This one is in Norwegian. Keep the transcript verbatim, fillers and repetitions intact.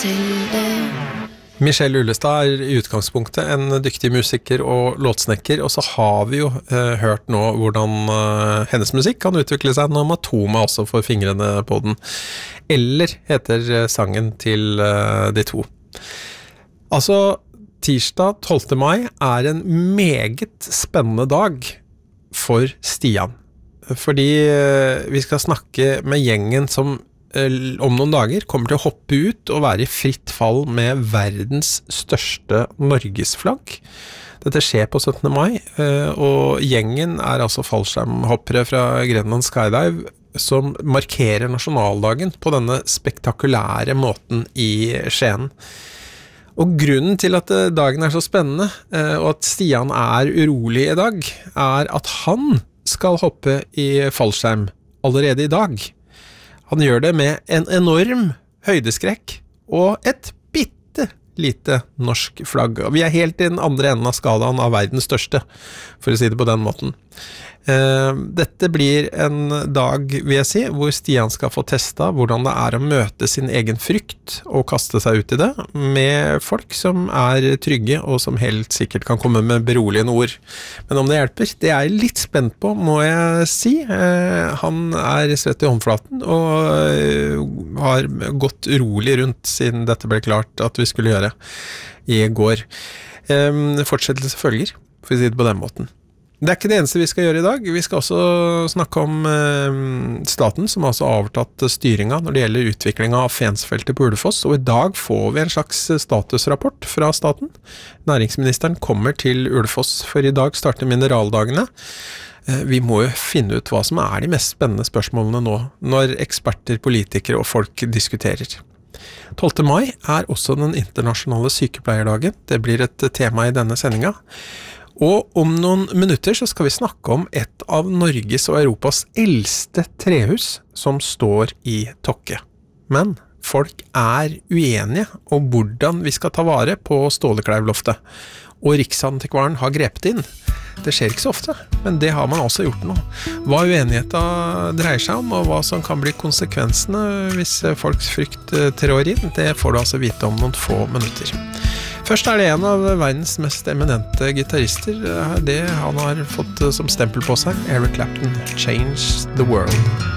Michelle Ullestad er i utgangspunktet en dyktig musiker og låtsnekker, og så har vi jo eh, hørt nå hvordan eh, hennes musikk kan utvikle seg når Matoma også får fingrene på den. Eller heter eh, sangen til eh, de to. Altså, tirsdag tolvte mai er en meget spennende dag for Stian. Fordi eh, vi skal snakke med gjengen som om noen dager kommer til å hoppe ut og være i fritt fall med verdens største Norgesflagg. Dette skjer på syttende mai, og gjengen er altså fallskjermhoppere fra Grenland Skydive som markerer nasjonaldagen på denne spektakulære måten i Skien. Og grunnen til at dagen er så spennende, og at Stian er urolig i dag, er at han skal hoppe i fallskjerm allerede i dag. Han gjør det med en enorm høydeskrekk og et bitte lite norsk flagg. Og vi er helt i den andre enden av skalaen av verdens største, for å si det på den måten. Dette blir en dag, vil jeg si, hvor Stian skal få testa hvordan det er å møte sin egen frykt og kaste seg ut i det, med folk som er trygge og som helt sikkert kan komme med beroligende ord. Men om det hjelper, det er jeg litt spent på, må jeg si. Han er svett i håndflaten og har gått rolig rundt siden dette ble klart at vi skulle gjøre i går. Fortsettelse følger, for å si det på den måten. Det er ikke det eneste vi skal gjøre i dag. Vi skal også snakke om eh, staten, som altså har overtatt styringa når det gjelder utviklinga av Fensfeltet på Ulefoss, og i dag får vi en slags statusrapport fra staten. Næringsministeren kommer til Ulefoss, for i dag starter mineraldagene. Eh, vi må jo finne ut hva som er de mest spennende spørsmålene nå, når eksperter, politikere og folk diskuterer. tolvte mai er også den internasjonale sykepleierdagen. Det blir et tema i denne sendinga. Og om noen minutter så skal vi snakke om et av Norges og Europas eldste trehus som står i Tokke. Men folk er uenige om hvordan vi skal ta vare på Stålekleivloftet. Og Riksantikvaren har grepet inn. Det skjer ikke så ofte, men det har man også gjort nå. Hva uenigheten dreier seg om, og hva som kan bli konsekvensene hvis folks frykt trår inn, det får du altså vite om noen få minutter. Først er det en av verdens mest eminente gitarister, det han har fått som stempel på seg, Eric Clapton, Change the World.